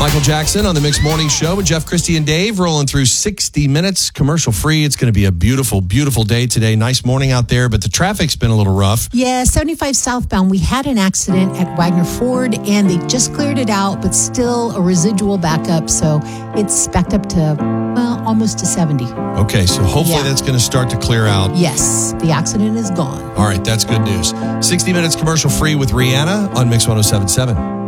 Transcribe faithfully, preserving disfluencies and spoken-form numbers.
Michael Jackson on the Mixed Morning Show with Jeff, Christy, and Dave rolling through sixty minutes commercial free. It's going to be a beautiful, beautiful day today. Nice morning out there, but the traffic's been a little rough. Yeah, seventy-five southbound. We had an accident at Wagner Ford, and they just cleared it out, but still a residual backup. So it's backed up to, well, almost to seventy. Okay, so hopefully Yeah. that's going to start to clear out. Yes, the accident is gone. All right, that's good news. sixty minutes commercial free with Rihanna on Mix one oh seven point seven.